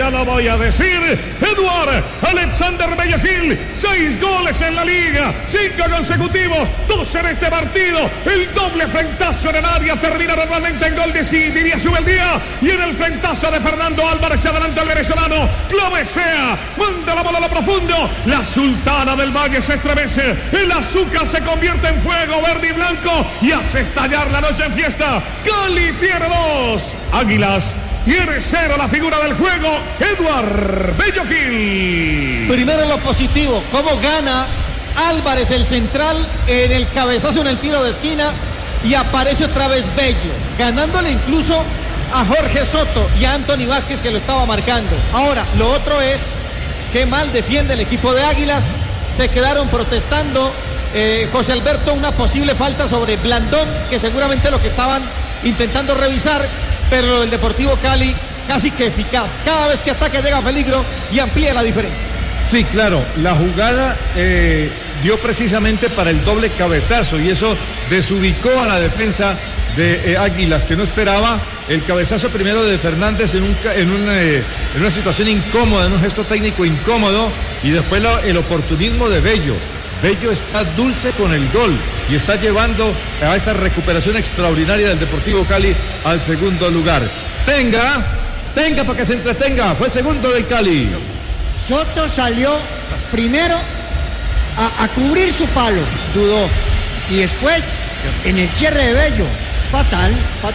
ya lo voy a decir. Eduard Alexander Bello Gil, 6 goles en la liga, 5 consecutivos, 2 en este partido. El doble frentazo en el área termina normalmente en gol de Diría Subeldía. Y en el frentazo de Fernando Álvarez se adelanta el venezolano. Clavecea, manda la bola a lo profundo. La Sultana del Valle se estremece. El azúcar se convierte en fuego verde y blanco y hace estallar la noche en fiesta. Cali tiene 2. Águilas tiene 0. La figura del juego, Eduard Bello Gil. Primero lo positivo, cómo gana Álvarez, el central, en el cabezazo en el tiro de esquina. Y aparece otra vez Bello, ganándole incluso a Jorge Soto y a Anthony Vázquez, que lo estaba marcando. Ahora, lo otro es qué mal defiende el equipo de Águilas. Se quedaron protestando, José Alberto, una posible falta sobre Blandón, que seguramente lo que estaban intentando revisar, pero el Deportivo Cali casi que eficaz. Cada vez que ataque llega a peligro y amplía la diferencia. Sí, claro, la jugada dio precisamente para el doble cabezazo y eso desubicó a la defensa de Águilas, que no esperaba el cabezazo primero de Fernández en una situación incómoda, en un gesto técnico incómodo, y después el oportunismo de Bello. Bello está dulce con el gol y está llevando a esta recuperación extraordinaria del Deportivo Cali al segundo lugar. Tenga para que se entretenga, fue segundo del Cali. Soto salió primero a cubrir su palo, dudó, y después en el cierre de Bello, fatal,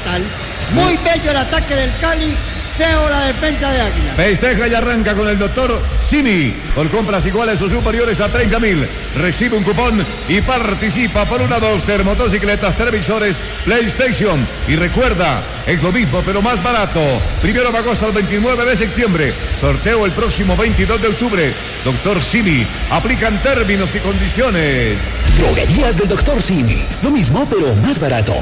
muy bello el ataque del Cali, feo la defensa de Águila. Festeja y arranca con el doctor Simi, por compras iguales o superiores a 30.000, recibe un cupón y participa por 2 termotocicletas, televisores, PlayStation, y recuerda, es lo mismo pero más barato. 1 de agosto al 29 de septiembre, sorteo el próximo 22 de octubre. Doctor Simi, aplican términos y condiciones. Droguerías del Doctor Simi, lo mismo pero más barato.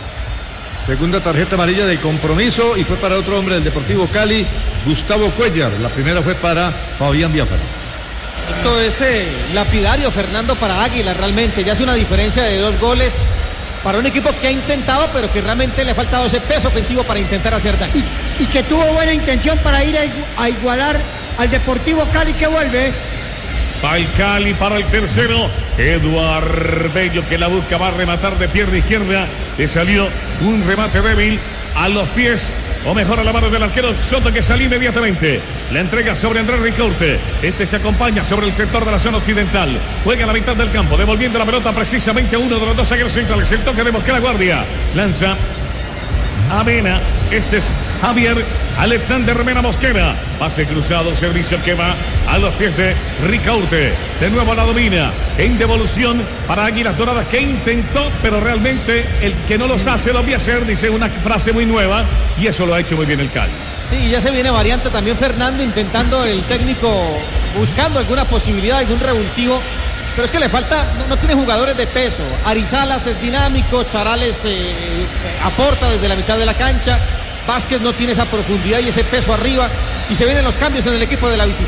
Segunda tarjeta amarilla del compromiso y fue para otro hombre del Deportivo Cali, Gustavo Cuellar. La primera fue para Fabián Biafara. Esto es lapidario, Fernando, para Águila. Realmente ya es una diferencia de 2 goles para un equipo que ha intentado, pero que realmente le ha faltado ese peso ofensivo para intentar hacer daño. Y que tuvo buena intención para ir a igualar al Deportivo Cali, que vuelve. Va el Cali para el tercero. Eduard Bello, que la busca, va a rematar de pierna izquierda. Le salió un remate débil a los pies, o mejor a la mano del arquero Soto, que salió inmediatamente. La entrega sobre Andrés Ricaurte. Este se acompaña sobre el sector de la zona occidental. Juega a la mitad del campo, devolviendo la pelota precisamente a uno de los 2 zagueros centrales. El toque de Mosquera Guardia. Lanza a Mena. Este es Javier Alexander Mena Mosquera. Pase cruzado, servicio que va a los pies de Ricaurte. De nuevo la domina en devolución para Águilas Doradas, que intentó, pero realmente el que no los hace lo voy a hacer, dice una frase muy nueva, y eso lo ha hecho muy bien el Cali. Sí, ya se viene variante también, Fernando, intentando el técnico, buscando alguna posibilidad, algún revulsivo, pero es que le falta, no tiene jugadores de peso. Arizalas es dinámico, Charales aporta desde la mitad de la cancha, Vázquez no tiene esa profundidad y ese peso arriba, y se vienen los cambios en el equipo de la visita.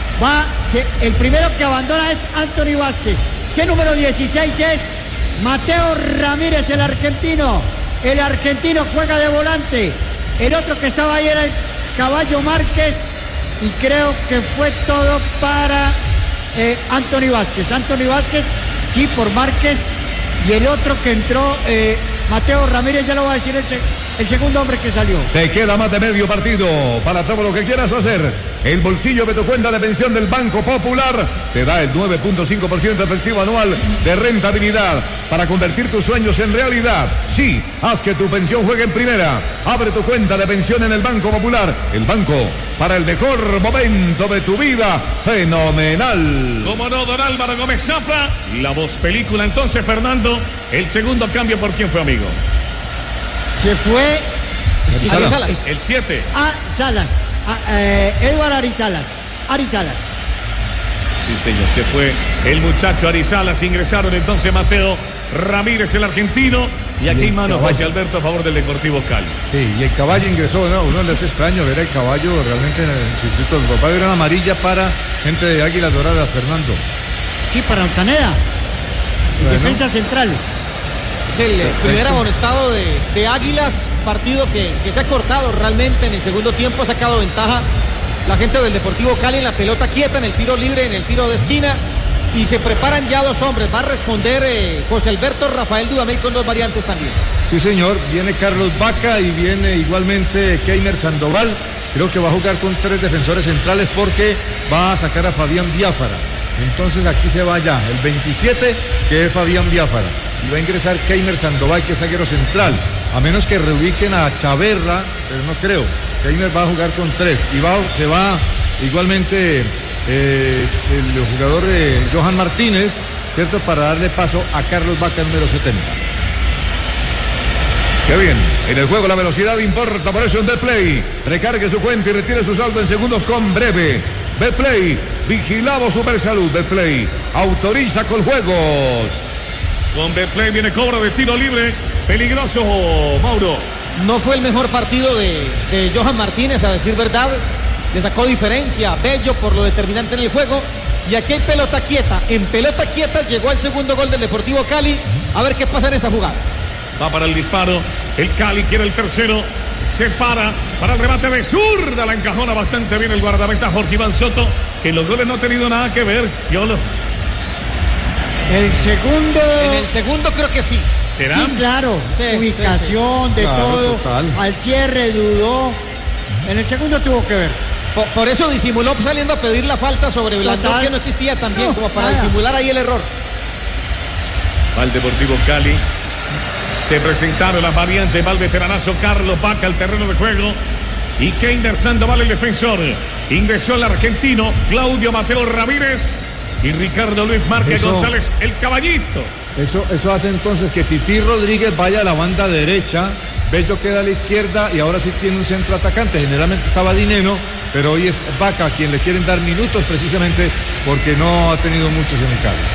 El primero que abandona es Anthony Vázquez. Ese número 16 es Mateo Ramírez, el argentino. El argentino juega de volante. El otro que estaba ahí era el Caballo Márquez. Y creo que fue todo para Anthony Vázquez. Anthony Vázquez, sí, por Márquez. Y el otro que entró, Mateo Ramírez, ya lo va a decir el segundo hombre que salió. Te queda más de medio partido para todo lo que quieras hacer. El bolsillo de tu cuenta de pensión del Banco Popular te da el 9.5% efectivo anual de rentabilidad para convertir tus sueños en realidad. Sí, haz que tu pensión juegue en primera. Abre tu cuenta de pensión en el Banco Popular. El banco para el mejor momento de tu vida. Fenomenal. Como no, don Álvaro Gómez Zafra. La voz película. Entonces, Fernando, el segundo cambio, ¿por quién fue, amigo? Se fue Arizalas. El 7. Salas. Eduard Arizalas. Sí, señor, se fue el muchacho Arizalas. Ingresaron entonces Mateo Ramírez, el argentino, y aquí manos José Alberto a favor del Deportivo Cali. Sí, y el Caballo ingresó, ¿no? Uno le hace extraño ver al Caballo realmente en el circuito del papá. Era una amarilla para gente de Águilas Doradas, Fernando. Sí, para Altaneda. Defensa central. Es el primer amonestado de Águilas, partido que se ha cortado realmente en el segundo tiempo, ha sacado ventaja la gente del Deportivo Cali en la pelota quieta, en el tiro libre, en el tiro de esquina. Y se preparan ya dos hombres. Va a responder José Alberto Rafael Dudamel con dos variantes también. Sí, señor. Viene Carlos Vaca y viene igualmente Keimer Sandoval. Creo que va a jugar con 3 defensores centrales porque va a sacar a Fabián Biafara. Entonces aquí se va ya el 27, que es Fabián Biafara. Y va a ingresar Keimer Sandoval, que es zaguero central. A menos que reubiquen a Chaverra, pero no creo. Keimer va a jugar con 3. Y se va igualmente el jugador Johan Martínez, ¿cierto? Para darle paso a Carlos Vaca, número 70. Qué bien, en el juego la velocidad importa, por eso en Betplay. Recargue su cuenta y retire su saldo en segundos con Breve. Betplay, vigilamos Supersalud. Betplay, autoriza con juegos. Con Betplay viene cobro de tiro libre, peligroso, Mauro. No fue el mejor partido de Johan Martínez, a decir verdad. Le sacó diferencia a Bello por lo determinante en el juego. Y aquí hay pelota quieta. En pelota quieta llegó el segundo gol del Deportivo Cali. A ver qué pasa en esta jugada. Va para el disparo. El Cali quiere el tercero. Se para el remate de zurda. La encajona bastante bien el guardameta Jorge Iván Soto, que los goles no ha tenido nada que ver. El segundo. En el segundo creo que sí. ¿Será? Sí, claro. Sí, ubicación, sí. de Claro, todo. total. Al cierre dudó. En el segundo tuvo que ver. Por eso disimuló saliendo a pedir la falta sobre Blandón, Total. que no existía también, No, como para nada. disimular ahí el error. Va el Deportivo Cali. Se presentaron las variantes. Va el veteranazo Carlos Vaca al terreno de juego. Y Keimer Sandoval, el defensor. Ingresó el argentino Claudio Mateo Ramírez. Y Ricardo Luis Márquez González, el caballito. Eso hace entonces que Tití Rodríguez vaya a la banda derecha. Bello queda a la izquierda y ahora sí tiene un centro atacante. Generalmente estaba Dineno, pero hoy es Vaca quien le quieren dar minutos precisamente porque no ha tenido muchos en el Cali.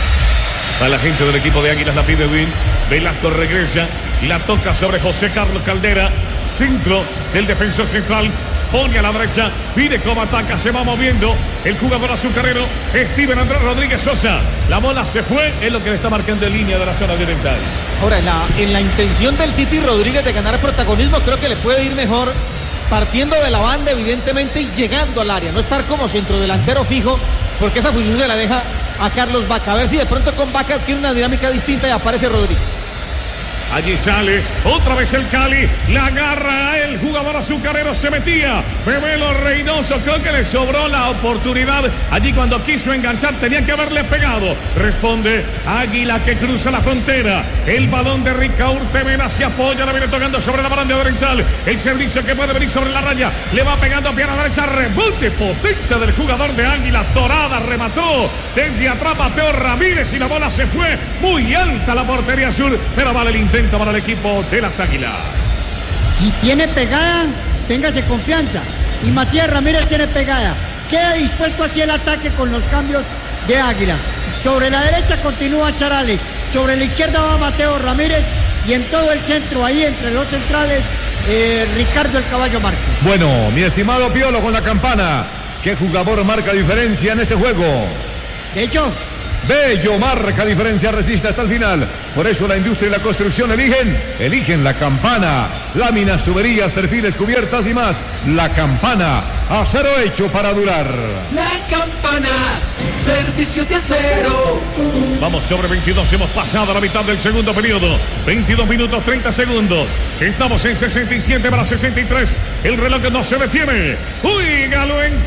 A la gente del equipo de Águilas la pide Win. Velasco regresa y la toca sobre José Carlos Caldera. Centro del defensor central. Pone a la derecha, mire cómo ataca, se va moviendo el jugador azucarero, Steven Andrés Rodríguez Sosa. La bola se fue, es lo que le está marcando en línea de la zona oriental. Ahora, en la intención del Titi Rodríguez de ganar protagonismo, creo que le puede ir mejor partiendo de la banda, evidentemente, y llegando al área. No estar como centrodelantero fijo, porque esa función se la deja a Carlos Vaca. A ver si de pronto con Vaca adquiere una dinámica distinta y aparece Rodríguez. Allí sale otra vez el Cali, la agarra el jugador azucarero, se metía Bebelo Reynoso, creo que le sobró la oportunidad allí cuando quiso enganchar, tenía que haberle pegado. Responde Águila, que cruza la frontera, el balón de Ricaurte Mena se apoya, la viene tocando sobre la baranda oriental, el servicio que puede venir sobre la raya, le va pegando a pierna derecha, rebote potente del jugador de Águila, Dorada remató desde atrás Mateo Ramírez y la bola se fue muy alta la portería sur, pero vale el intento para el equipo de las Águilas. Si tiene pegada, téngase confianza. Y Matías Ramírez tiene pegada. Queda dispuesto hacia el ataque con los cambios de Águilas. Sobre la derecha continúa Charales. Sobre la izquierda va Mateo Ramírez. Y en todo el centro, ahí entre los centrales, Ricardo el Caballo Márquez. Bueno, mi estimado Piolo con la campana. ¿Qué jugador marca diferencia en este juego? De hecho, Bello marca diferencia, resiste hasta el final. Por eso la industria y la construcción eligen la campana. Láminas, tuberías, perfiles, cubiertas y más. La campana, acero hecho para durar. La campana, servicio de acero. Vamos sobre 22, hemos pasado la mitad del segundo periodo. 22 minutos 30 segundos. Estamos en 67 para 63. El reloj no se detiene. ¡Juégalo en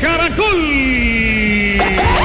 Caracol!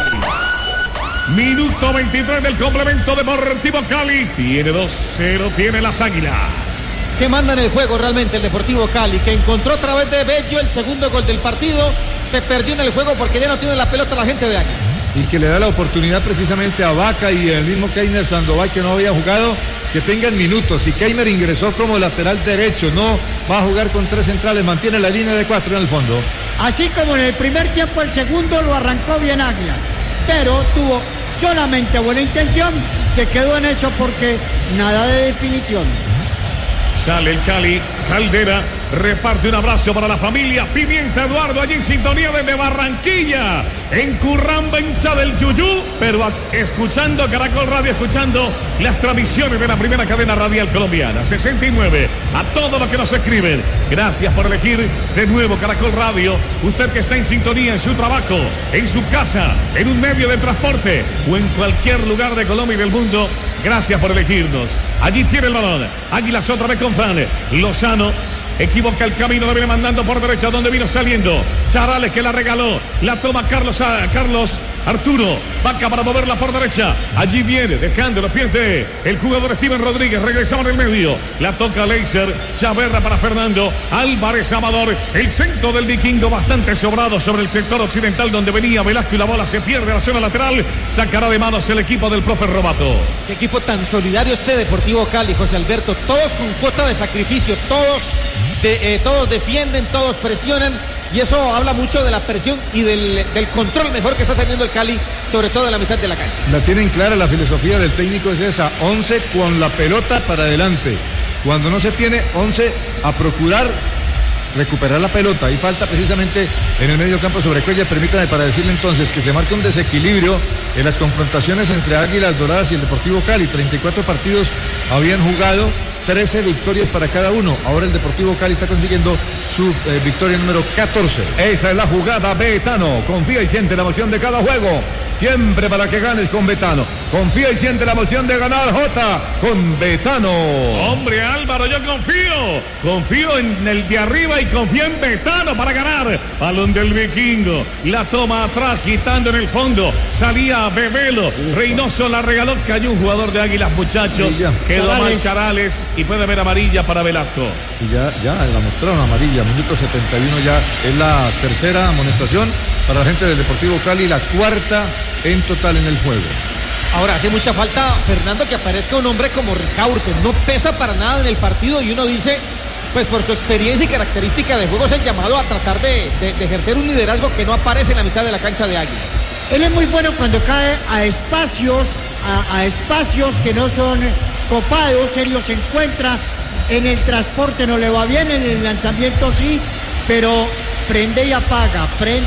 Minuto 23 del complemento Deportivo Cali. Tiene 2-0, tiene las Águilas. Que manda en el juego realmente el Deportivo Cali, que encontró a través de Bello el segundo gol del partido. Se perdió en el juego porque ya no tiene la pelota la gente de Águilas. Y que le da la oportunidad precisamente a Vaca y el mismo Keimer Sandoval, que no había jugado, que tengan minutos. Y Keimer ingresó como lateral derecho, no va a jugar con 3 centrales, mantiene la línea de 4 en el fondo. así como en el primer tiempo, el segundo lo arrancó bien Águila, pero tuvo solamente buena intención, se quedó en eso porque nada de definición. Sale el Cali, Caldera, reparte un abrazo para la familia Pimienta Eduardo, allí en sintonía desde Barranquilla, en Curramba, hincha del Yuyú, pero escuchando Caracol Radio, escuchando las transmisiones de la primera cadena radial colombiana. 69, a todos los que nos escriben, gracias por elegir de nuevo Caracol Radio. Usted que está en sintonía en su trabajo, en su casa, en un medio de transporte o en cualquier lugar de Colombia y del mundo, gracias por elegirnos. Allí tiene el balón, Águilas otra vez con Fran Lozano. Equivoca el camino, lo viene mandando por derecha, donde vino saliendo Charales, que la regaló, la toma Carlos Arturo, Vaca para moverla por derecha, allí viene, dejando los pies de el jugador Steven Rodríguez, regresaba en el medio, la toca Leiser, Chaverra para Fernando Álvarez Amador, el centro del Vikingo bastante sobrado sobre el sector occidental donde venía Velasco y la bola se pierde a la zona lateral, sacará de manos el equipo del profe Robato. Qué equipo tan solidario este Deportivo Cali, José Alberto, todos con cuota de sacrificio, todos defienden, todos presionan, y eso habla mucho de la presión y del control mejor que está teniendo el Cali, sobre todo en la mitad de la cancha. La tienen clara, la filosofía del técnico es esa, 11 con la pelota para adelante. Cuando no se tiene 11 a procurar recuperar la pelota, y falta precisamente en el medio campo sobre Cuellar. Permítame para decirle entonces que se marca un desequilibrio en las confrontaciones entre Águilas Doradas y el Deportivo Cali. 34 partidos habían jugado, 13 victorias para cada uno. Ahora el Deportivo Cali está consiguiendo su victoria número 14. Esa es la jugada Betano. Confía y siente la emoción de cada juego. Siempre para que ganes con Betano. Confía y siente la emoción de ganar Jota con Betano. Hombre, Álvaro, yo confío en el de arriba y confío en Betano para ganar. Balón del Vikingo, la toma atrás, quitando en el fondo, salía Bebelo, Reynoso la regaló, cayó un jugador de Águilas, muchachos, quedó mal Charales y puede haber amarilla para Velasco. Y ya la mostraron amarilla, minuto 71 ya es la tercera amonestación para la gente del Deportivo Cali, la cuarta en total en el juego. Ahora hace mucha falta, Fernando, que aparezca un hombre como Ricaurte. No pesa para nada en el partido y uno dice, pues por su experiencia y característica de juego es el llamado a tratar de ejercer un liderazgo que no aparece en la mitad de la cancha de Águilas. Él es muy bueno cuando cae a espacios que no son copados, él los encuentra. En el transporte no le va bien, en el lanzamiento sí, pero prende y apaga.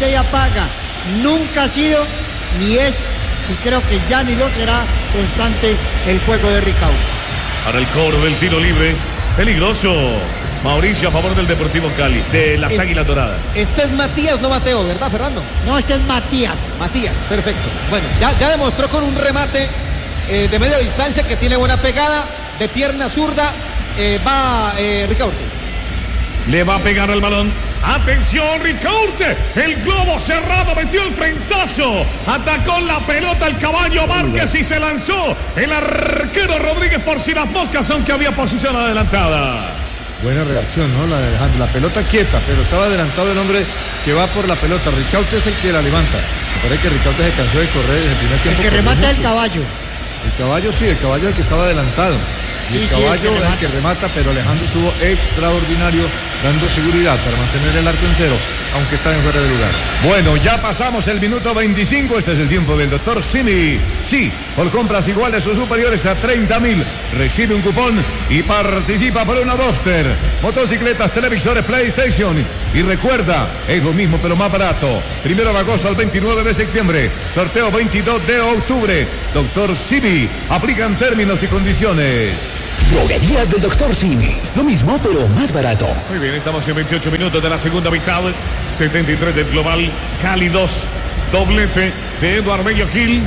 Nunca ha sido, ni es, y creo que ya ni lo será, constante el juego de Ricaurte. Para el cobro del tiro libre, peligroso, Mauricio, a favor del Deportivo Cali, de las Águilas Doradas. Este es Matías, no Mateo, ¿verdad, Fernando? No, este es Matías. Matías, perfecto. Bueno, ya demostró con un remate de media distancia que tiene buena pegada, de pierna zurda, va Ricaurte. Le va a pegar el balón. Atención, Ricaurte. El globo cerrado, metió el frentazo. Atacó la pelota el caballo Márquez y se lanzó el arquero Rodríguez por si las moscas, aunque había posición adelantada. Buena reacción, ¿no? La pelota quieta, pero estaba adelantado el hombre que va por la pelota. Ricaurte es el que la levanta. Me parece que Ricaurte se cansó de correr en el primer tiempo. El que remata es el caballo. El caballo sí, el caballo es el que estaba adelantado. Y sí, el caballo es el que remata, pero Alejandro estuvo extraordinario dando seguridad para mantener el arco en cero, aunque estaba en fuera de lugar. Bueno, ya pasamos el minuto 25, este es el tiempo del doctor Simi. Sí, por compras iguales o superiores a 30.000, recibe un cupón y participa por una Duster, motocicletas, televisores, PlayStation. Y recuerda, es lo mismo pero más barato. 1 de agosto al 29 de septiembre, sorteo 22 de octubre. Doctor Simi, aplican términos y condiciones. Droguerías del Dr. Simi. Lo mismo, pero más barato. Muy bien, estamos en 28 minutos de la segunda mitad. 73 del global. Cali 2. Doblete de Eduardo Bello Gil.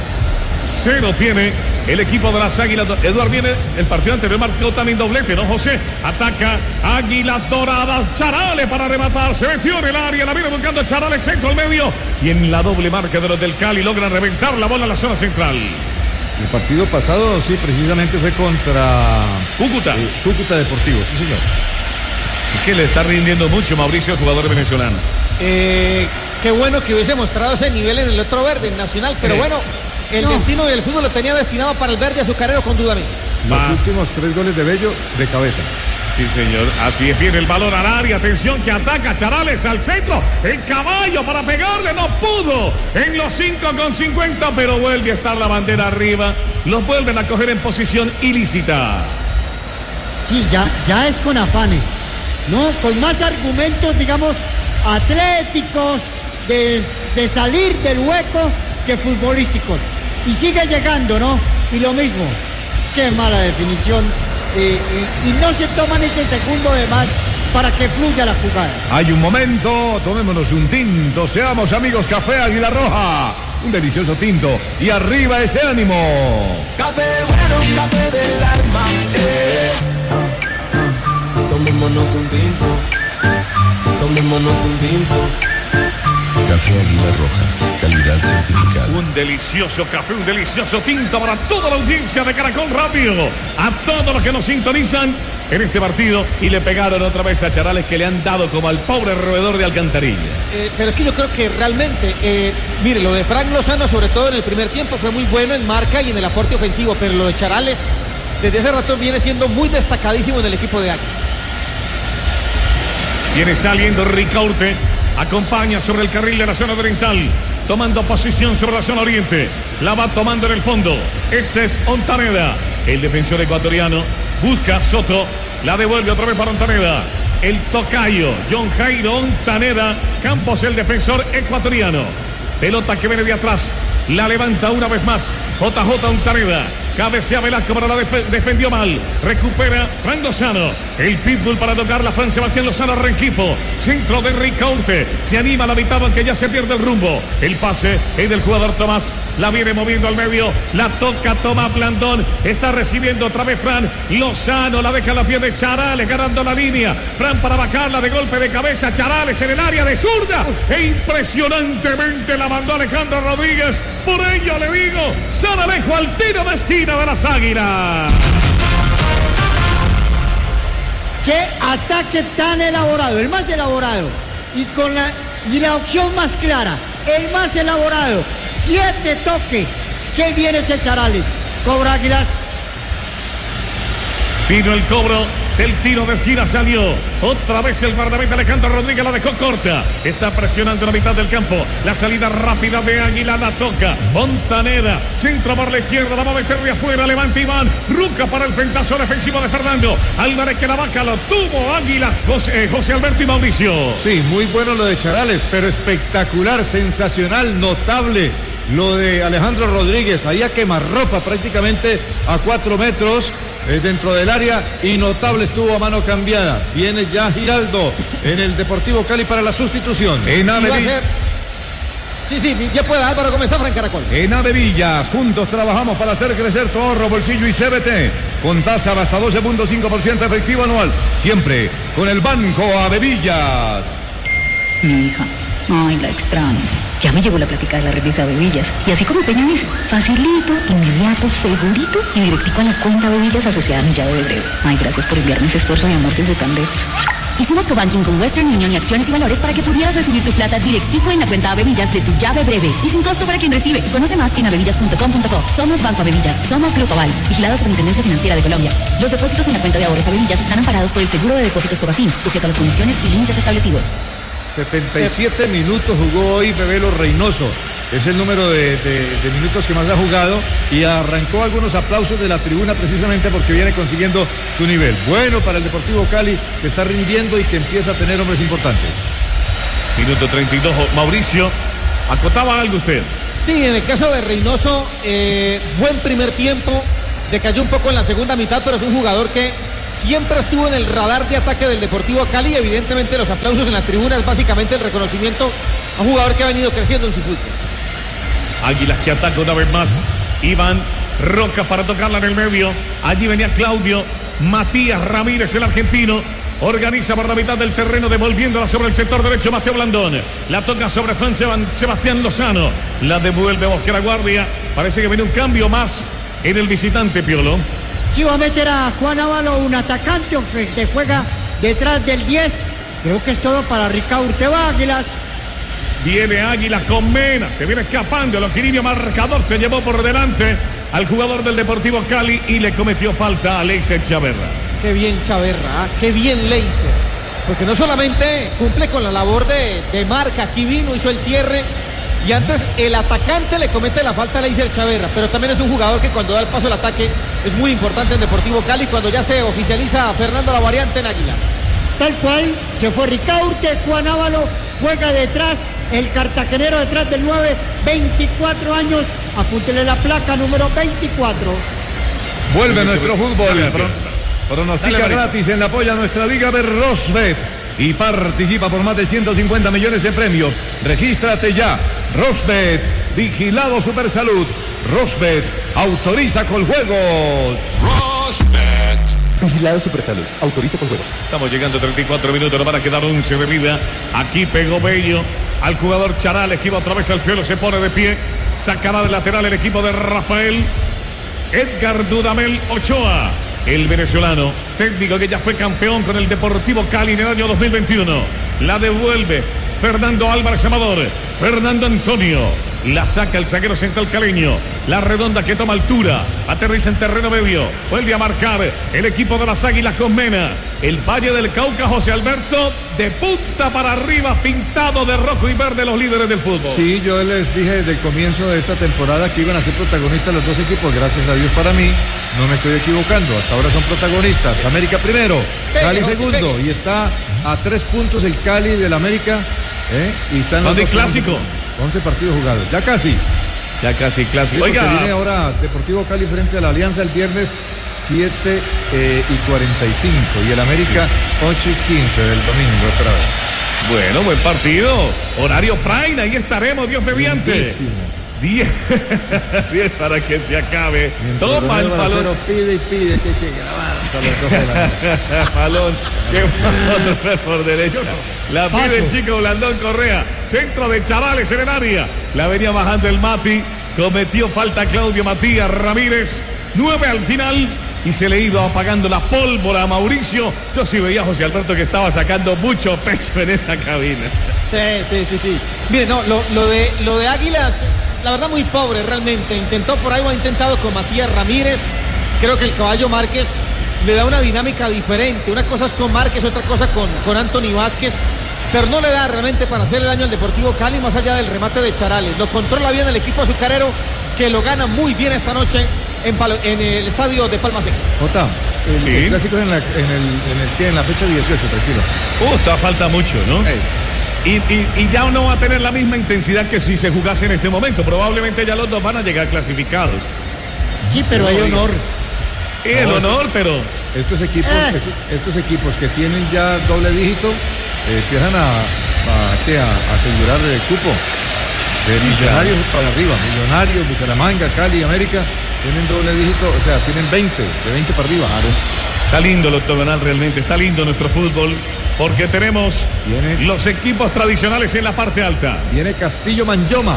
0 tiene el equipo de las Águilas. Eduardo viene, el partido anterior marcó también doblete, ¿no, José? Ataca Águilas Doradas. Charales para rematar. Se metió en el área. La viene buscando Charales, centro al medio. Y en la doble marca de los del Cali logran reventar la bola a la zona central. El partido pasado, sí, precisamente fue contra Cúcuta. Cúcuta Deportivo, sí, señor. ¿Y qué le está rindiendo mucho Mauricio, el jugador venezolano? Qué bueno que hubiese mostrado ese nivel en el otro verde, en Nacional, pero bueno, el destino del fútbol lo tenía destinado para el verde azucarero con duda. Los últimos 3 goles de Bello de cabeza. Sí, señor, así es, viene el balón al área, atención que ataca Charales al centro, el caballo para pegarle, no pudo, en los 5:50, pero vuelve a estar la bandera arriba, los vuelven a coger en posición ilícita. Sí, ya es con afanes, ¿no? Con más argumentos, digamos, atléticos, de salir del hueco que futbolísticos. Y sigue llegando, ¿no? Y lo mismo, qué mala definición. Y no se toman ese segundo de más para que fluya la jugada. Hay un momento, tomémonos un tinto, seamos amigos, Café Águila Roja. Un delicioso tinto y arriba ese ánimo. Café bueno, café del alma. Tomémonos un tinto. Tomémonos un tinto. Café Águila Roja, calidad certificada. Un delicioso café, un delicioso tinto para toda la audiencia de Caracol Radio. A todos los que nos sintonizan en este partido y le pegaron otra vez a Charales, que le han dado como al pobre roedor de alcantarilla. Pero es que yo creo que realmente, mire, lo de Frank Lozano, sobre todo en el primer tiempo, fue muy bueno en marca y en el aporte ofensivo, pero lo de Charales desde hace rato viene siendo muy destacadísimo en el equipo de Águilas. Viene saliendo Ricaurte, acompaña sobre el carril de la zona oriental, tomando posición sobre la zona oriente, la va tomando en el fondo. Este es Ontaneda, el defensor ecuatoriano, busca a Soto, la devuelve otra vez para Ontaneda, el tocayo, John Jairo Ontaneda, Campos, el defensor ecuatoriano, pelota que viene de atrás, la levanta una vez más, JJ Ontaneda, cabecea Velasco, pero la defendió mal, recupera Fran Lozano, el pitbull para tocarla, Fran Sebastián Lozano, Rengifo, centro de Ricaurte, se anima a la mitad aunque ya se pierde el rumbo, el pase es del jugador Tomás, la viene moviendo al medio, la toca Tomás Blandón, está recibiendo otra vez Fran Lozano, la deja a la pie de Charales, ganando la línea, Fran para bajarla de golpe de cabeza, Charales en el área de zurda, e impresionantemente la mandó Alejandro Rodríguez, por ello le digo, San Alejo al tiro de esquina de las Águilas. Qué ataque tan elaborado, el más elaborado, y la opción más clara, el más elaborado, 7 toques. Qué bien ese Charales. Cobra Águilas. Vino el cobro del tiro de esquina, salió otra vez el guardameta Alejandro Rodríguez, la dejó corta, está presionando la mitad del campo, la salida rápida de Águila, la toca Ontaneda, centro por la izquierda, la va a meter de afuera, levanta Iván, Ruca para el frentazo defensivo de Fernando Álvarez, que la vaca lo tuvo Águila, José Alberto y Mauricio. Sí, muy bueno lo de Charales, pero espectacular, sensacional, notable lo de Alejandro Rodríguez, ahí a quemarropa prácticamente a 4 metros dentro del área, y notable estuvo a mano cambiada. Viene ya Giraldo en el Deportivo Cali para la sustitución. En Avevilla. Sí, ya puede Álvaro comenzar Fran Caracol. En Avevillas, juntos trabajamos para hacer crecer tu ahorro, bolsillo y CBT, con tasa de hasta 12.5% efectivo anual, siempre con el Banco Avevillas. Mi hija, ay, la extraño. Ya me llegó la plática de la red de Avevillas. Y así como Peña dice, facilito, inmediato, segurito y directico a la cuenta Avevillas asociada a mi llave de breve. Ay, gracias por enviarme ese esfuerzo de amor desde tan lejos. Hicimos cobanking con Western Union y acciones y valores para que pudieras recibir tu plata directico en la cuenta Avevillas de tu llave breve y sin costo para quien recibe. Conoce más en avevillas.com.co. Somos Banco Avevillas, somos Grupo Aval, vigilados por la Intendencia Financiera de Colombia. Los depósitos en la cuenta de ahorros Avevillas están amparados por el seguro de depósitos Cobafin, sujeto a las condiciones y límites establecidos. 77 minutos jugó hoy Bebelo Reynoso. Es el número de minutos que más ha jugado, y arrancó algunos aplausos de la tribuna precisamente porque viene consiguiendo su nivel. Bueno para el Deportivo Cali, que está rindiendo y que empieza a tener hombres importantes. Minuto 32, Mauricio, ¿acotaba algo usted? Sí, en el caso de Reynoso, buen primer tiempo, decayó un poco en la segunda mitad, pero es un jugador que siempre estuvo en el radar de ataque del Deportivo Cali, y evidentemente los aplausos en la tribuna es básicamente el reconocimiento a un jugador que ha venido creciendo en su fútbol. Águilas que ataca una vez más, Iván Roca para tocarla en el medio, allí venía Claudio Matías Ramírez, el argentino, organiza por la mitad del terreno, devolviéndola sobre el sector derecho Mateo Blandón, la toca sobre Fran Sebastián Lozano, la devuelve Bosque la Guardia, parece que viene un cambio más en el visitante, Piolo. Si va a meter a Juan Ávalo, un atacante que juega detrás del 10. Creo que es todo para Ricaurte. Va Águilas. Viene Águilas con Mena, se viene escapando, el Oquirinio marcador se llevó por delante al jugador del Deportivo Cali y le cometió falta a Leiser Chaverra. Qué bien Chaverra, qué bien Leiser, porque no solamente cumple con la labor de marca, aquí vino, hizo el cierre, y antes el atacante le comete la falta a Leiser Chaverra, pero también es un jugador que cuando da el paso al ataque es muy importante en Deportivo Cali, cuando ya se oficializa Fernando la variante en Águilas. tal cual, se fue Ricaurte, Juan Ávalo juega detrás, el cartagenero detrás del 9, 24 años, apúntele la placa número 24. Vuelve nuestro fútbol. Pronostica gratis en la polla nuestra liga de Rosbet y participa por más de 150 millones de premios. Regístrate ya. Rosbet, vigilado Supersalud. Rosbet, autoriza con juegos. Rosbet. Vigilado Supersalud, autoriza con juegos. Estamos llegando a 34 minutos, no van a quedar 11 de vida. Aquí pegó Bello al jugador Charales, que iba otra vez al suelo, se pone de pie. Sacará de lateral el equipo de Rafael Edgar Dudamel Ochoa, el venezolano, técnico que ya fue campeón con el Deportivo Cali en el año 2021. La devuelve Fernando Álvarez Amador. Fernando Antonio la saca el zaguero central caleño. La redonda que toma altura, aterriza en terreno medio, vuelve a marcar el equipo de las Águilas con Mena. El Valle del Cauca, José Alberto, de punta para arriba, pintado de rojo y verde, los líderes del fútbol. Sí, yo les dije desde el comienzo de esta temporada que iban a ser protagonistas los dos equipos. Gracias a Dios para mí, no me estoy equivocando. Hasta ahora son protagonistas. América primero, Cali segundo, y está a 3 puntos el Cali del América. Y están los dos clásico. 11 partidos jugados, ya casi clásico. Oiga, viene ahora Deportivo Cali frente a la Alianza el viernes 7:45 y el América 8:15 del domingo otra vez. Bueno, buen partido, horario prime, ahí estaremos, Dios mediante. 10 para que se acabe. Mientras toma el balón. Pide que hay que grabar hasta las 12 de la noche. Balón, que balón por derecha. La pide el chico Blandón Correa. Centro de Charales en el área. La venía bajando el Mati. Cometió falta Claudio Matías Ramírez. 9 al final. Y se le iba apagando la pólvora a Mauricio. Yo sí veía a José Alberto que estaba sacando mucho pecho en esa cabina. Sí. Mire, no, lo de Águilas, la verdad muy pobre realmente. Intentó por ahí, o ha intentado con Matías Ramírez. Creo que el Caballo Márquez le da una dinámica diferente. Una cosa es con Márquez, otra cosa con Anthony Vázquez. Pero no le da realmente para hacerle daño al Deportivo Cali, más allá del remate de Charales. Lo controla bien el equipo azucarero, que lo gana muy bien esta noche en el estadio de Palma Seca. Jota, el clásico es en la fecha 18, tranquilo. Está falta mucho, ¿no? Y ya no va a tener la misma intensidad que si se jugase en este momento. Probablemente ya los dos van a llegar clasificados. Sí, pero hay honor. El honor, pero estos equipos que tienen ya doble dígito empiezan a asegurar el cupo. De Millonarios para arriba, Millonarios, Bucaramanga, Cali, América tienen doble dígito, o sea, tienen 20, de 20 para arriba. Está lindo el octogonal realmente, está lindo nuestro fútbol, porque tenemos los equipos tradicionales en la parte alta. Viene Castillo Manyoma,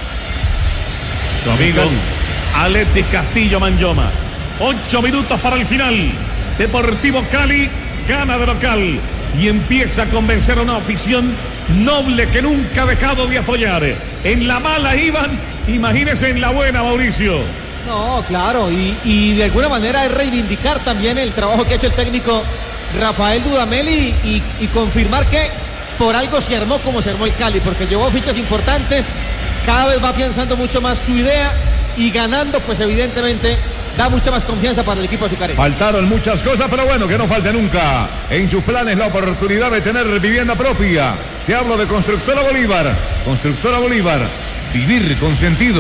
su amigo Alexis Castillo Manyoma. 8 minutos para el final. Deportivo Cali gana de local y empieza a convencer a una afición noble que nunca ha dejado de apoyar. En la mala iban, imagínese en la buena, Mauricio. No, claro, y de alguna manera es reivindicar también el trabajo que ha hecho el técnico Rafael Dudamel y confirmar que por algo se armó como se armó el Cali, porque llevó fichas importantes, cada vez va afianzando mucho más su idea y ganando, pues evidentemente da mucha más confianza para el equipo azucarero. Faltaron muchas cosas, pero bueno, que no falte nunca en sus planes la oportunidad de tener vivienda propia. Te hablo de Constructora Bolívar. Constructora Bolívar, vivir con sentido.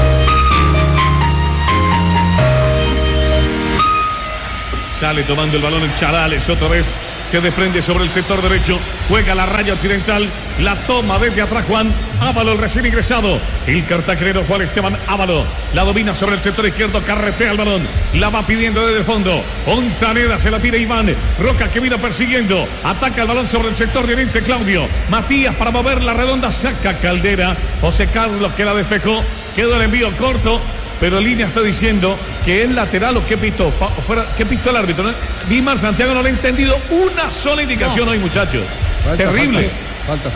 Sale tomando el balón el Charales, otra vez se desprende sobre el sector derecho, juega la raya occidental, la toma desde atrás Juan Ávalo, el recién ingresado, el cartagenero Juan Esteban Ávalo, la domina sobre el sector izquierdo, carretea el balón, la va pidiendo desde el fondo, Ontaneda se la tira Iván, Roca que vino persiguiendo, ataca el balón sobre el sector de oriente Claudio, Matías para mover la redonda, saca Caldera, José Carlos que la despejó, quedó el envío corto, pero Línea está diciendo que es lateral o qué pitó, ¿qué pitó el árbitro? Dimar Santiago no le ha entendido una sola indicación hoy, muchachos. Terrible. Falta.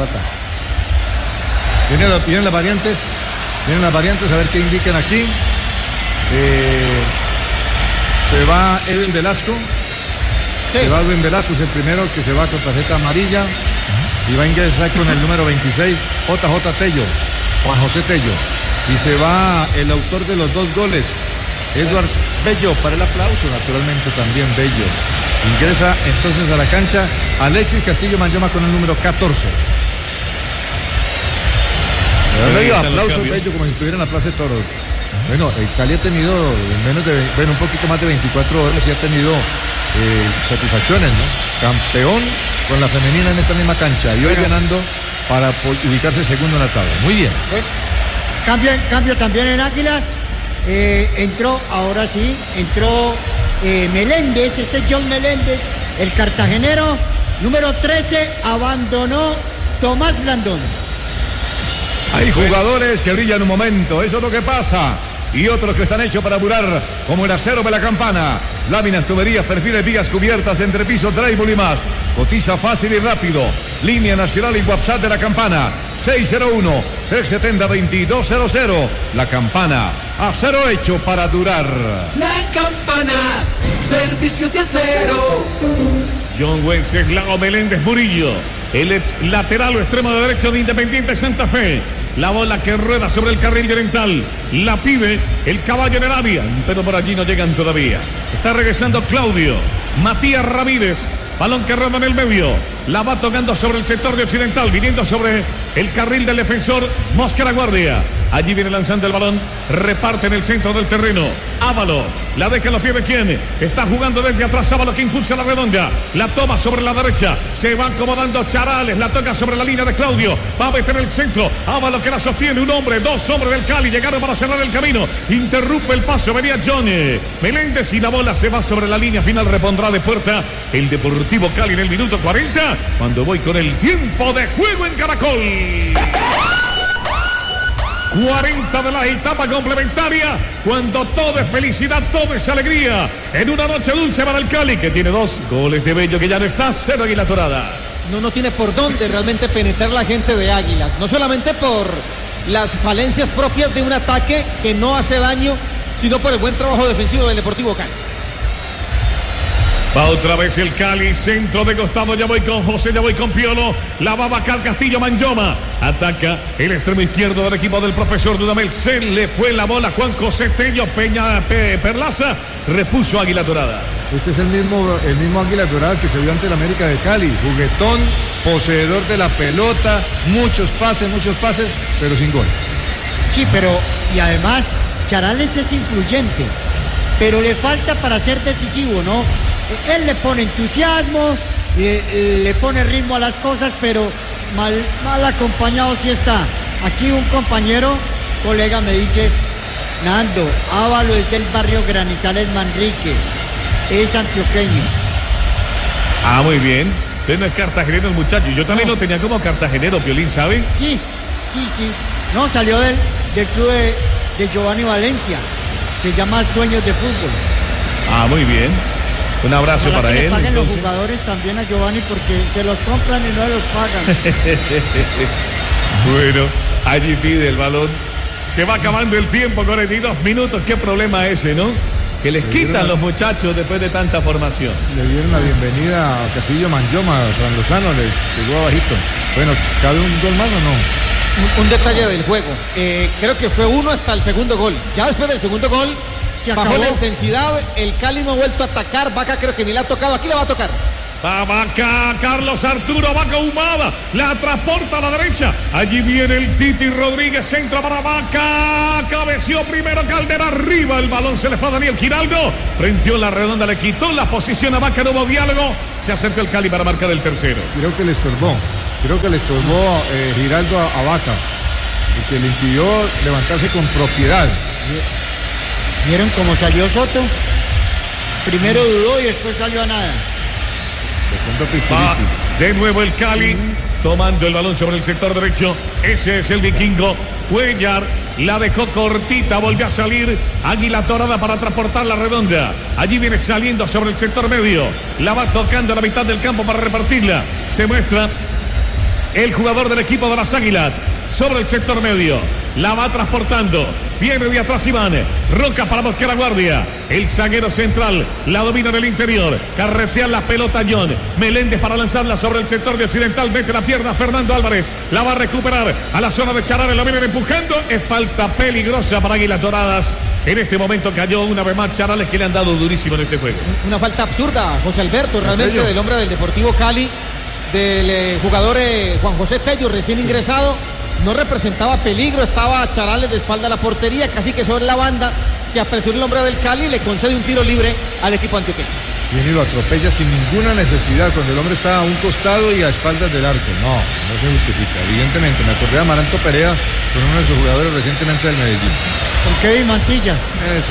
Vienen las variantes, a ver qué indican aquí. Se va Edwin Velasco. Sí. Se va Edwin Velasco, es el primero que se va con tarjeta amarilla. Y va a ingresar con el número 26, JJ Tello, Juan José Tello. Y se va el autor de los 2 goles, Edward Bello para el aplauso, naturalmente también Bello. Ingresa entonces a la cancha Alexis Castillo Manyoma con el número 14. Bello, aplauso Bello como si estuviera en la Plaza de Toros. Bueno, el Cali ha tenido un poquito más de 24 horas y ha tenido satisfacciones, ¿no? Campeón con la femenina en esta misma cancha y hoy ganando para ubicarse segundo en la tabla. Muy bien. Cambio también en Águilas. Entró Meléndez, John Meléndez, el cartagenero, número 13, abandonó Tomás Blandón. Hay jugadores que brillan un momento, eso es lo que pasa. Y otros que están hechos para durar, como el acero de la Campana. Láminas, tuberías, perfiles, vigas cubiertas, entrepiso, drywall y más. Cotiza fácil y rápido. Línea nacional y WhatsApp de la Campana. 601-370-2200. La Campana, acero hecho para durar. La Campana, servicio de acero. John Wenceslao Meléndez Murillo, el ex lateral o extremo de derecho de Independiente Santa Fe. La bola que rueda sobre el carril oriental. La pide el caballo en el área, pero por allí no llegan todavía. Está regresando Claudio. Matías Ramírez. Balón que rueda en el medio. La va tocando sobre el sector de occidental, viniendo sobre el carril del defensor Mosquera Guardia. Allí viene lanzando el balón. Reparte en el centro del terreno. Ávalo. La deja en los pies de quién. Está jugando desde atrás Ávalo que impulsa la redonda. La toma sobre la derecha. Se va acomodando Charales. La toca sobre la línea de Claudio. Va a meter el centro. Ávalo que la sostiene. Un hombre, dos hombres del Cali. Llegaron para cerrar el camino. Interrumpe el paso. Venía Johnny Meléndez y la bola se va sobre la línea final. Repondrá de puerta el Deportivo Cali en el minuto 40. Cuando voy con el tiempo de juego en Caracol. 40 de la etapa complementaria, cuando todo es felicidad, todo es alegría, en una noche dulce para el Cali, que tiene 2 goles de Bello, que ya no está, 0 Águilas Doradas. No tiene por dónde realmente penetrar la gente de Águilas, no solamente por las falencias propias de un ataque que no hace daño, sino por el buen trabajo defensivo del Deportivo Cali. Va otra vez el Cali, centro de costado, ya voy con José, ya voy con Piolo, la va a vacar Castillo Manyoma, ataca el extremo izquierdo del equipo del profesor Dudamel, se le fue la bola Juan José Tello, Perlaza, repuso Águilas Doradas. Este es el mismo Águilas Doradas que se vio ante el América de Cali, juguetón, poseedor de la pelota, muchos pases, pero sin gol. Sí, y además Charales es influyente, pero le falta para ser decisivo, ¿no? Él le pone entusiasmo, le pone ritmo a las cosas, pero mal acompañado sí está. Aquí un colega me dice, Nando, Ávalo es del barrio Granizales Manrique, es antioqueño. Ah, muy bien. Usted no es cartagenero el muchacho, yo también lo tenía como cartagenero, Piolín, ¿sabe? Sí. No, salió del club de Giovanni Valencia, se llama Sueños de Fútbol. Ah, muy bien. Un abrazo para él. Paguen los jugadores también a Giovanni porque se los compran y no los pagan. Bueno, allí pide el balón. Se va acabando el tiempo, 42 minutos. Qué problema ese, ¿no? Que les quitan los muchachos después de tanta formación. Le dieron la bienvenida a Castillo Manyoma, Fran Lozano, le llegó abajito. Bueno, ¿cabe un gol más o no? Un detalle del juego. Creo que fue 1 hasta el segundo gol. Ya después del segundo gol bajó la intensidad, el Cali no ha vuelto a atacar, Vaca creo que ni la ha tocado, aquí la va a tocar. Va Vaca, Carlos Arturo, Vaca Humada, la transporta a la derecha, allí viene el Titi Rodríguez, centro para Vaca, cabeció primero Caldera, arriba el balón se le fue a Daniel Giraldo, frenteó la redonda, le quitó la posición a Vaca, no hubo diálogo, se acerca el Cali para marcar el tercero. Creo que le estorbó Giraldo a Vaca, el que le impidió levantarse con propiedad. ¿Vieron cómo salió Soto? Primero dudó y después salió a nada. Va de nuevo el Cali tomando el balón sobre el sector derecho. Ese es el vikingo Cuellar. La dejó cortita, volvió a salir Águila Dorada para transportar la redonda. Allí viene saliendo sobre el sector medio. La va tocando a la mitad del campo para repartirla. Se muestra el jugador del equipo de las Águilas sobre el sector medio. la va transportando. Viene de atrás Iván. Roca para Mosquera Guardia. El zaguero central la domina en el interior. Carretea la pelota John. Meléndez para lanzarla sobre el sector de Occidental. Mete la pierna Fernando Álvarez. La va a recuperar a la zona de Charales. La vienen empujando. Es falta peligrosa para Águilas Doradas. En este momento cayó una vez más Charales, que le han dado durísimo en este juego. Una falta absurda, José Alberto, realmente del hombre del Deportivo Cali, del jugador Juan José Tello, recién ingresado. No representaba peligro, estaba Charales de espalda a la portería, casi que sobre la banda. Se apresuró el hombre del Cali y le concede un tiro libre al equipo antioqueño. Viene y lo atropella sin ninguna necesidad, cuando el hombre está a un costado y a espaldas del arco. No se justifica. Evidentemente, me acordé de Amaranto Perea, con uno de sus jugadores recientemente del Medellín. Con Kevin Mantilla. Eso.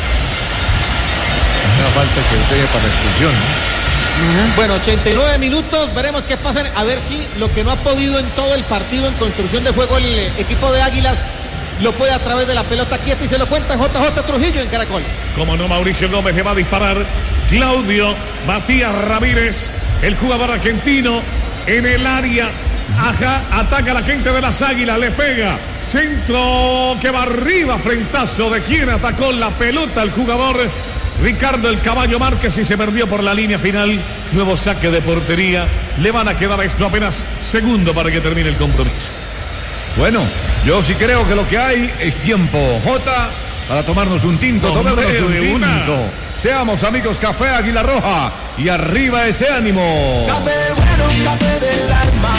Una falta que usted para expulsión, ¿no? Bueno, 89 minutos, veremos qué pasa, a ver si lo que no ha podido en todo el partido en construcción de juego el equipo de Águilas lo puede a través de la pelota quieta, y se lo cuenta JJ Trujillo en Caracol. Como no, Mauricio Gómez le va a disparar. Claudio Matías Ramírez, el jugador argentino, en el área. Ajá, ataca a la gente de las Águilas, le pega. Centro que va arriba, frentazo de quien atacó la pelota, el jugador Ricardo el Caballo Márquez, y se perdió por la línea final. Nuevo saque de portería. Le van a quedar esto apenas segundo para que termine el compromiso. Bueno, yo sí creo que lo que hay es tiempo, Jota, para tomarnos un tinto, Seamos amigos, Café Águila Roja, y arriba ese ánimo. Café bueno, café del alma.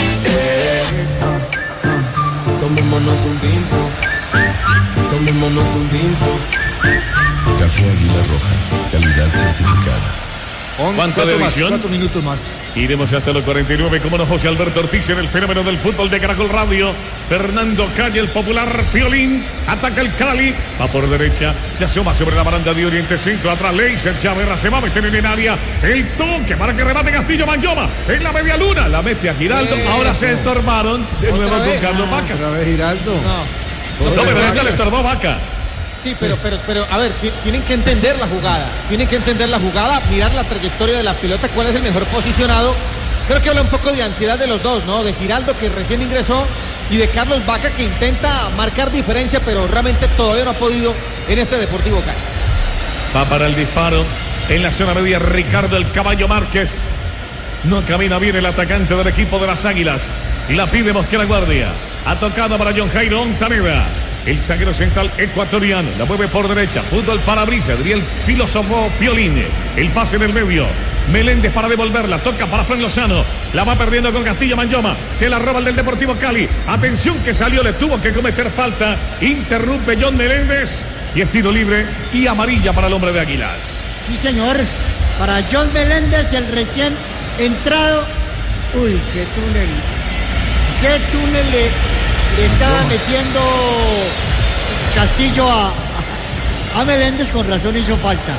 Tomémonos un tinto. Tomémonos un tinto. Café Águila Roja, calidad certificada. ¿Cuánto de edición? 4 minutos más. Iremos hasta los 49, como no, José Alberto Ortiz en el fenómeno del fútbol de Caracol Radio. Fernando Calle, el popular Piolín, ataca el Cali, va por derecha, se asoma sobre la baranda de Oriente Centro, atrás Leiser Chaverra, se va a meter en el área, el toque para que remate Castillo Manyoma, en la media luna, la mete a Giraldo, ahora se estorbaron de nuevo con Carlos Vaca. Otra vez Giraldo. No, pero esta le estorbó Vaca. Sí, pero, a ver, tienen que entender la jugada, mirar la trayectoria de la pelota, cuál es el mejor posicionado. Creo que habla un poco de ansiedad de los dos, ¿no? De Giraldo, que recién ingresó, y de Carlos Vaca, que intenta marcar diferencia, pero realmente todavía no ha podido en este Deportivo Cali. Va para el disparo en la zona media Ricardo el Caballo Márquez. No camina bien el atacante del equipo de las Águilas. La pide Mosquera Guardia. Ha tocado para John Jairo Ontaneda. El zaguero central ecuatoriano la mueve por derecha. Fútbol para Brisa. Diría el filósofo Piolín. El pase en el medio. Meléndez para devolverla. Toca para Fran Lozano. La va perdiendo con Castillo Manyoma. Se la roba el del Deportivo Cali. Atención que salió. Le tuvo que cometer falta. Interrumpe John Meléndez. Y es tiro libre y amarilla para el hombre de Águilas. Sí, señor. Para John Meléndez, el recién entrado. Uy, qué túnel. Qué túnel le estaba metiendo Castillo a Meléndez, con razón hizo falta.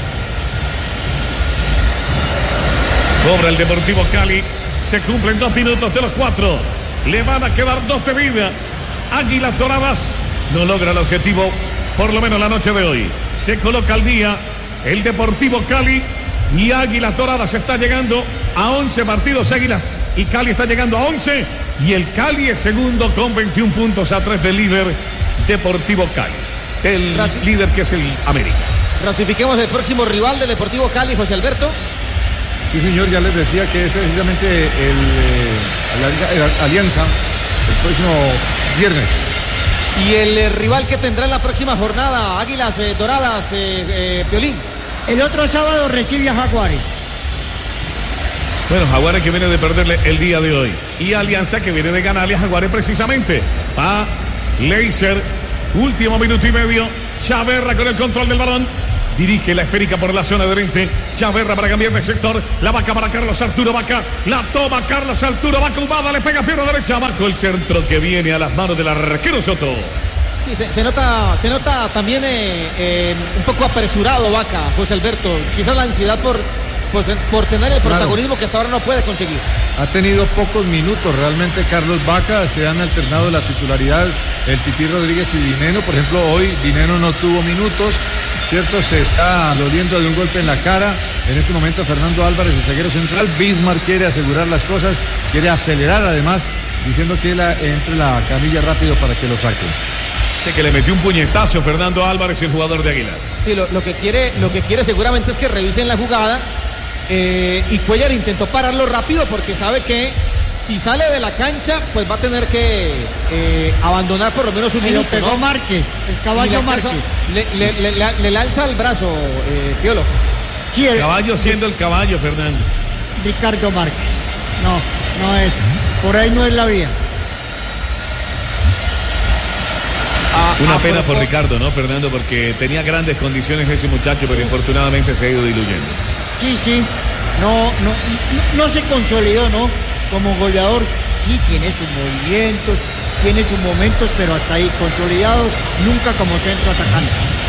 Cobra el Deportivo Cali. Se cumplen 2 minutos de los 4. Le van a quedar 2 de vida. Águilas Doradas no logra el objetivo, por lo menos la noche de hoy. Se coloca al día el Deportivo Cali, y Águilas Doradas está llegando a 11 partidos. Águilas y Cali está llegando a 11, y el Cali es segundo con 21 puntos a 3 del líder Deportivo Cali, el líder que es el América. Ratifiquemos el próximo rival del Deportivo Cali, José Alberto. Sí, señor, ya les decía que es precisamente la Alianza el próximo viernes. Y el rival que tendrá en la próxima jornada, Águilas Doradas, Piolín. El otro sábado recibe a Jaguares. Bueno, Jaguares que viene de perderle el día de hoy, y Alianza que viene de ganarle a Jaguares precisamente. Va Leiser, último minuto y medio. Chaverra con el control del balón. Dirige la esférica por la zona de Oriente. Chaverra para cambiar de sector. La vaca para Carlos Arturo Vaca. La toma Carlos Arturo Vaca. Humada, le pega pierna derecha. Vaca, el centro que viene a las manos del arquero Soto. Sí, se nota también un poco apresurado Vaca, José Alberto. Quizás la ansiedad por tener el protagonismo que hasta ahora no puede conseguir. Ha tenido pocos minutos realmente Carlos Vaca. Se han alternado la titularidad el Tití Rodríguez y Dineno. Por ejemplo, hoy Dineno no tuvo minutos, ¿cierto? Se está doliendo de un golpe en la cara. En este momento Fernando Álvarez, el zaguero central. Bismarck quiere asegurar las cosas, quiere acelerar además, diciendo que entre la camilla rápido para que lo saquen. Sí, que le metió un puñetazo Fernando Álvarez, el jugador de Águilas. Sí, lo que quiere seguramente es que revisen la jugada. Y Cuellar intentó pararlo rápido porque sabe que si sale de la cancha, pues va a tener que abandonar por lo menos un minuto. Lo pegó, ¿no? Márquez, el caballo Márquez. Le alza el brazo, Piolo. Sí, el caballo siendo el caballo, Fernando. Ricardo Márquez. No es. Por ahí no es la vía. Una pena por Ricardo, ¿no, Fernando? Porque tenía grandes condiciones ese muchacho, pero infortunadamente se ha ido diluyendo. Sí. No se consolidó, ¿no? Como goleador, sí tiene sus movimientos, tiene sus momentos, pero hasta ahí, consolidado, nunca como centro atacante.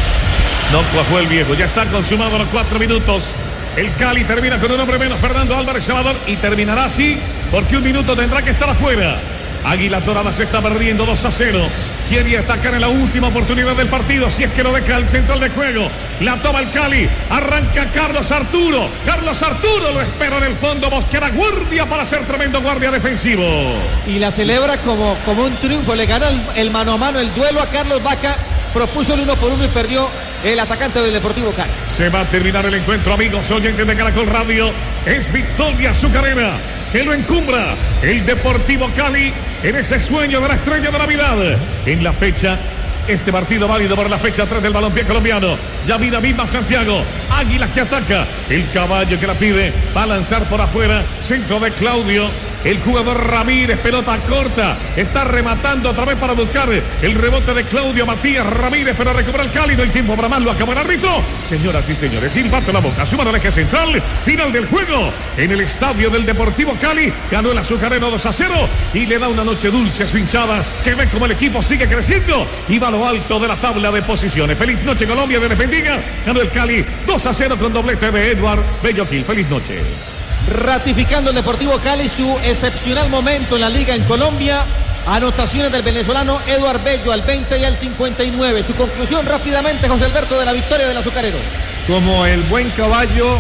No cuajó el viejo, ya están consumados los 4 minutos. El Cali termina con un hombre menos, Fernando Álvarez Salvador, y terminará así porque un minuto tendrá que estar afuera. Águilas Doradas se está perdiendo 2-0. Quiere atacar en la última oportunidad del partido, si es que lo deja el central de juego. La toma el Cali, arranca Carlos Arturo. Carlos Arturo lo espera en el fondo, Mosquera guardia para ser tremendo guardia defensivo. Y la celebra como un triunfo, le gana el mano a mano, el duelo a Carlos Vaca. Propuso el 1-1 y perdió el atacante del Deportivo Cali. Se va a terminar el encuentro, amigos oyentes de Caracol Radio. Es victoria azucarera que lo encumbra el Deportivo Cali en ese sueño de la estrella de Navidad. En la fecha, este partido válido por la fecha 3 del balompié colombiano. Yamina misma Santiago. Águilas que ataca. El caballo que la pide. Va a lanzar por afuera. Centro de Claudio. El jugador Ramírez, pelota corta. Está rematando otra vez para buscar el rebote de Claudio Matías Ramírez, pero recupera el Cali. No hay tiempo para más, lo acaba el árbitro. Señoras y señores, silbato la boca. Suman al eje central. Final del juego en el estadio del Deportivo Cali. Ganó el azucarero 2-0 y le da una noche dulce a su hinchada, que ve como el equipo sigue creciendo y va a lo alto de la tabla de posiciones. Feliz noche, Colombia, de bendiga. Ganó el Cali 2-0 con doblete de Eduard Belloquil. Feliz noche. Ratificando el Deportivo Cali su excepcional momento en la liga en Colombia. Anotaciones del venezolano Eduard Bello al 20 y al 59. Su conclusión rápidamente, José Alberto, de la victoria del azucarero. Como el buen caballo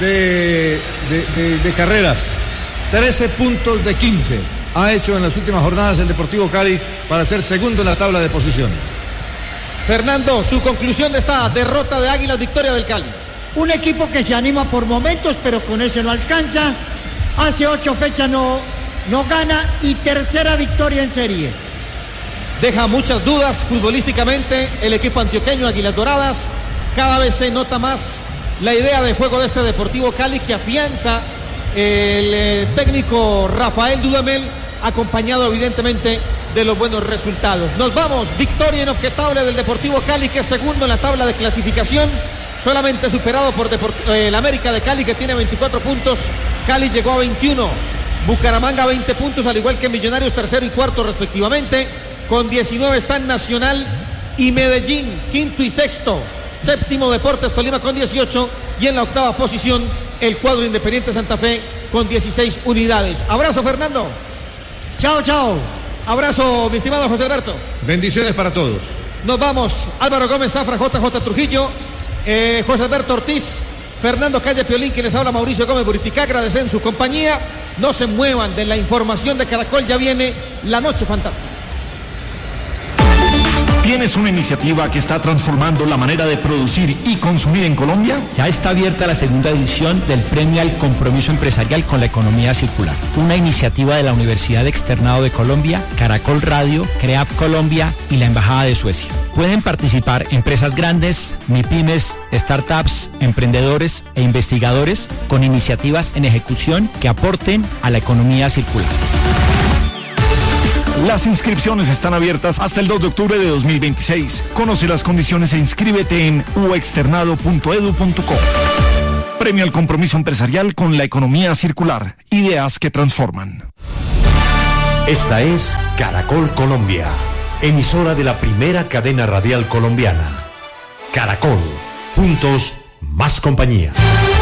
de carreras. 13 puntos de 15 ha hecho en las últimas jornadas el Deportivo Cali para ser segundo en la tabla de posiciones. Fernando, su conclusión de esta derrota de Águilas, victoria del Cali. Un equipo que se anima por momentos, pero con ese no alcanza. Hace 8 fechas no gana y tercera victoria en serie. Deja muchas dudas futbolísticamente el equipo antioqueño, Águilas Doradas. Cada vez se nota más la idea de juego de este Deportivo Cali, que afianza el técnico Rafael Dudamel, acompañado evidentemente de los buenos resultados. Nos vamos, victoria inobjetable del Deportivo Cali, que es segundo en la tabla de clasificación, solamente superado por el América de Cali, que tiene 24 puntos. Cali llegó a 21, Bucaramanga 20 puntos, al igual que Millonarios tercero y cuarto respectivamente. Con 19 están Nacional y Medellín, quinto y sexto. Séptimo Deportes Tolima con 18 y en la octava posición el cuadro Independiente Santa Fe con 16 unidades. Abrazo, Fernando. Chao. Abrazo, mi estimado José Alberto. Bendiciones para todos. Nos vamos. Álvaro Gómez Zafra, JJ Trujillo, José Alberto Ortiz, Fernando Calle Piolín, que les habla Mauricio Gómez Buriticá. Agradecen su compañía. No se muevan de la información de Caracol. Ya viene la noche fantástica. ¿Tienes una iniciativa que está transformando la manera de producir y consumir en Colombia? Ya está abierta la segunda edición del Premio al Compromiso Empresarial con la Economía Circular, una iniciativa de la Universidad Externado de Colombia, Caracol Radio, CREAF Colombia y la Embajada de Suecia. Pueden participar empresas grandes, MIPYMES, startups, emprendedores e investigadores con iniciativas en ejecución que aporten a la economía circular. Las inscripciones están abiertas hasta el 2 de octubre de 2026. Conoce las condiciones e inscríbete en uexternado.edu.co. Premio al Compromiso Empresarial con la Economía Circular. Ideas que transforman. Esta es Caracol Colombia, emisora de la primera cadena radial colombiana. Caracol, juntos, más compañía.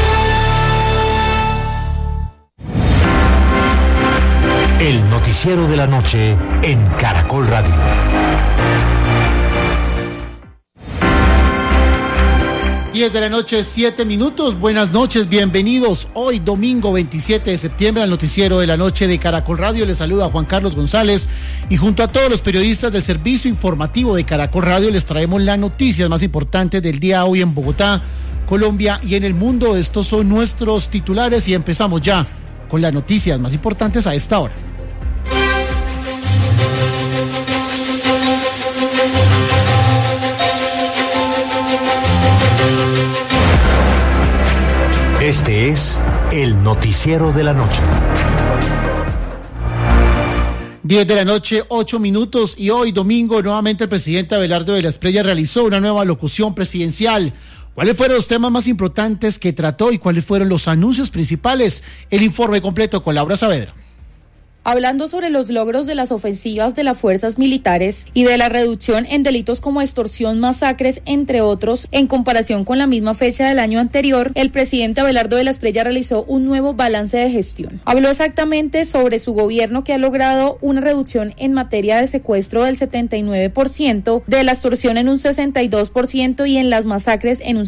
El noticiero de la noche en Caracol Radio. 10 de la noche, 7 minutos. Buenas noches, bienvenidos. Hoy, domingo 27 de septiembre, al noticiero de la noche de Caracol Radio. Les saluda Juan Carlos González y junto a todos los periodistas del servicio informativo de Caracol Radio les traemos las noticias más importantes del día hoy en Bogotá, Colombia y en el mundo. Estos son nuestros titulares y empezamos ya con las noticias más importantes a esta hora. Este es el noticiero de la noche. 10 de la noche, 8 minutos, y hoy domingo nuevamente el presidente Abelardo de la Espriella realizó una nueva locución presidencial. ¿Cuáles fueron los temas más importantes que trató y cuáles fueron los anuncios principales? El informe completo con Laura Saavedra. Hablando sobre los logros de las ofensivas de las fuerzas militares y de la reducción en delitos como extorsión, masacres, entre otros, en comparación con la misma fecha del año anterior, el presidente Abelardo de la Espriella realizó un nuevo balance de gestión. Habló exactamente sobre su gobierno, que ha logrado una reducción en materia de secuestro del 79%, de la extorsión en un 62% y en las masacres en un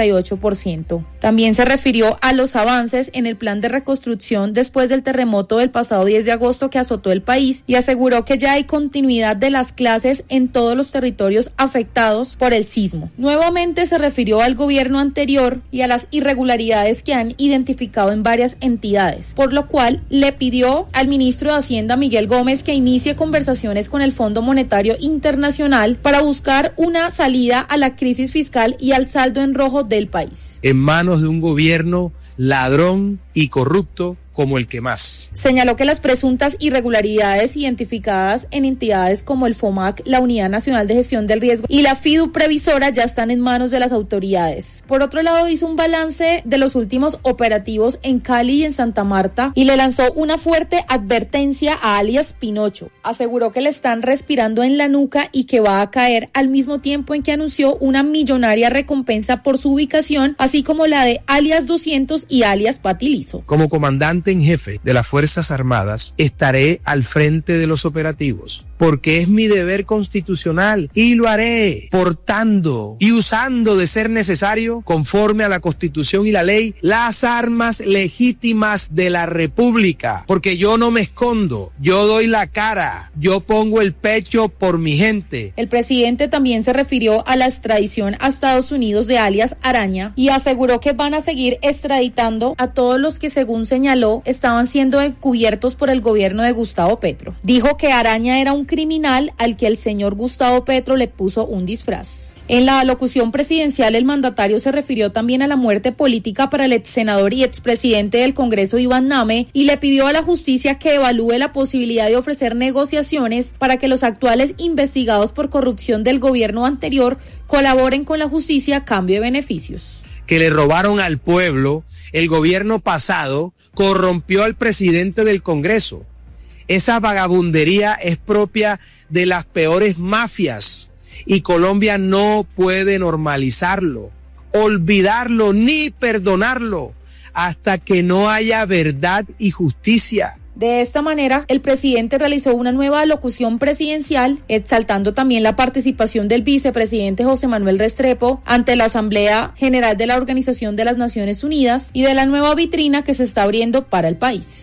58%. También se refirió a los avances en el plan de reconstrucción después del terremoto del pasado 10 de agosto que azotó el país y aseguró que ya hay continuidad de las clases en todos los territorios afectados por el sismo. Nuevamente se refirió al gobierno anterior y a las irregularidades que han identificado en varias entidades, por lo cual le pidió al ministro de Hacienda, Miguel Gómez, que inicie conversaciones con el Fondo Monetario Internacional para buscar una salida a la crisis fiscal y al saldo en rojo del país. En manos de un gobierno ladrón y corrupto como el que más. Señaló que las presuntas irregularidades identificadas en entidades como el FOMAC, la Unidad Nacional de Gestión del Riesgo y la FIDU Previsora ya están en manos de las autoridades. Por otro lado, hizo un balance de los últimos operativos en Cali y en Santa Marta y le lanzó una fuerte advertencia a alias Pinocho. Aseguró que le están respirando en la nuca y que va a caer, al mismo tiempo en que anunció una millonaria recompensa por su ubicación, así como la de alias 200 y alias Patilizo. Como comandante en jefe de las Fuerzas Armadas, estaré al frente de los operativos, porque es mi deber constitucional y lo haré portando y usando, de ser necesario, conforme a la Constitución y la ley, las armas legítimas de la República, porque yo no me escondo, yo doy la cara, yo pongo el pecho por mi gente. El presidente también se refirió a la extradición a Estados Unidos de alias Araña y aseguró que van a seguir extraditando a todos los que, según señaló, estaban siendo encubiertos por el gobierno de Gustavo Petro. Dijo que Araña era un criminal al que el señor Gustavo Petro le puso un disfraz. En la alocución presidencial, el mandatario se refirió también a la muerte política para el ex senador y expresidente del Congreso, Iván Name, y le pidió a la justicia que evalúe la posibilidad de ofrecer negociaciones para que los actuales investigados por corrupción del gobierno anterior colaboren con la justicia a cambio de beneficios. Que le robaron al pueblo, el gobierno pasado corrompió al presidente del Congreso. Esa vagabundería es propia de las peores mafias y Colombia no puede normalizarlo, olvidarlo ni perdonarlo hasta que no haya verdad y justicia. De esta manera, el presidente realizó una nueva alocución presidencial, exaltando también la participación del vicepresidente José Manuel Restrepo ante la Asamblea General de la Organización de las Naciones Unidas y de la nueva vitrina que se está abriendo para el país.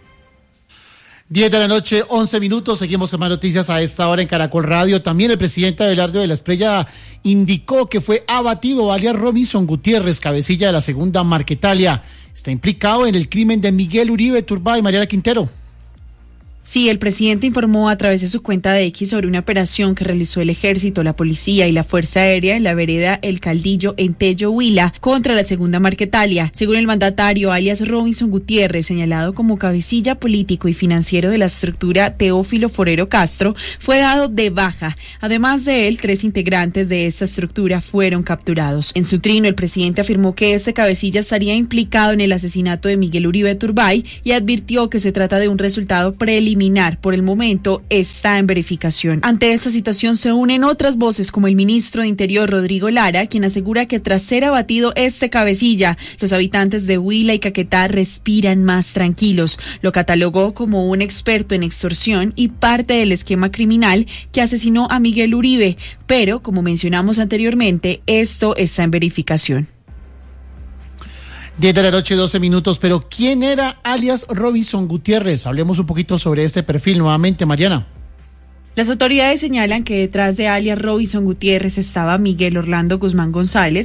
10 de la noche, 11 minutos. Seguimos con más noticias a esta hora en Caracol Radio. También el presidente Abelardo de la Espriella indicó que fue abatido alias Robinson Gutiérrez, cabecilla de la segunda Marquetalia. Está implicado en el crimen de Miguel Uribe Turbay. Mariana Quintero. Sí, el presidente informó a través de su cuenta de X sobre una operación que realizó el Ejército, la Policía y la Fuerza Aérea en la vereda El Caldillo, en Tello, Huila, contra la segunda Marquetalia. Según el mandatario, alias Robinson Gutiérrez, señalado como cabecilla político y financiero de la estructura Teófilo Forero Castro, fue dado de baja. Además de él, 3 integrantes de esta estructura fueron capturados. En su trino, el presidente afirmó que este cabecilla estaría implicado en el asesinato de Miguel Uribe Turbay y advirtió que se trata de un resultado preliminar preliminar. Por el momento está en verificación. Ante esta situación se unen otras voces como el ministro de Interior Rodrigo Lara, quien asegura que tras ser abatido este cabecilla, los habitantes de Huila y Caquetá respiran más tranquilos. Lo catalogó como un experto en extorsión y parte del esquema criminal que asesinó a Miguel Uribe, pero como mencionamos anteriormente, esto está en verificación. 10 de la noche, 12 minutos, pero ¿quién era alias Robinson Gutiérrez? Hablemos un poquito sobre este perfil nuevamente, Mariana. Las autoridades señalan que detrás de alias Robinson Gutiérrez estaba Miguel Orlando Guzmán González,